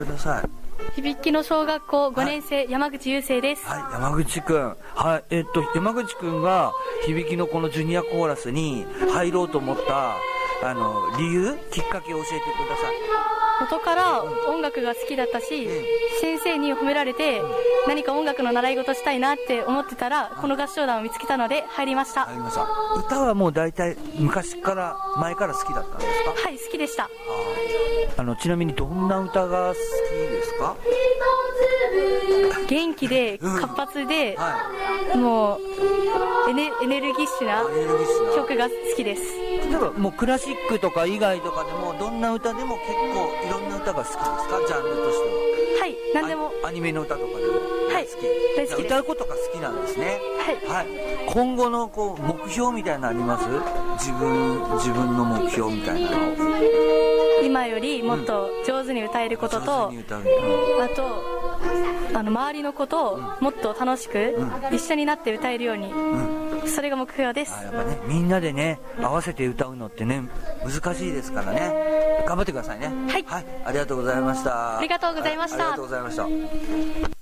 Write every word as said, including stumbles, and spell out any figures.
ください。 響きの小学校ごねん生、はい、山口優生です。 はい、山口くん。はい、えっと、山口くんが響きのこのジュニアコーラスに入ろうと思った、あの、理由、きっかけを教えてください。 元から音楽が好きだったし、うん、先生に褒められて、うん、何か音楽の習い事したいなって思ってたら、この合唱団を見つけたので入りました。 入りました。歌はもう大体昔から前から好きだったんですか？ はい、好きでした。 あのちなみにどんな歌が好きですか？ 元気で活発で、うんはい、もうエネ、エネルギッシュな曲が好きです。 例えばもうクラシックとか以外とかでもどんな歌でも結構いろんな歌が好きですか？ジャンルとしては。 はい、何でも。 アニメの歌とかでも好き。 はい、大好きです。 歌うことが好きなんですね。 はい。 はい。今後のこう目標みたいなのあります？自分自分の目標みたいなの。 今よりもっと上手に歌えることと、うん、あとあの周りのことをもっと楽しく一緒になって歌えるように、うん、それが目標です。 あ、やっぱね、みんなでね合わせて歌うのってね難しいですからね。頑張ってくださいね。 はい、 はい、ありがとうございました。 ありがとうございました。 ありがとうございました。